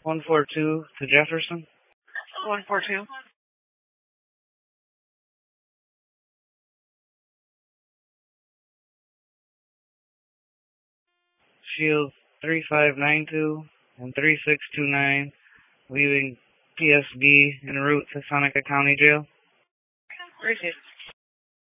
142 to Jefferson. 142. Shield 3592 and 3629, leaving PSB en route to Seneca County Jail. Received.